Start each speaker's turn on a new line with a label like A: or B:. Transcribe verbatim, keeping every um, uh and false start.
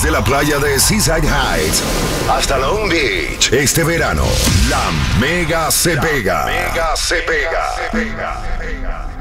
A: Desde la playa de Seaside Heights hasta Long Beach, este verano, la Mega se pega. Mega se pega. Se pega. Se pega.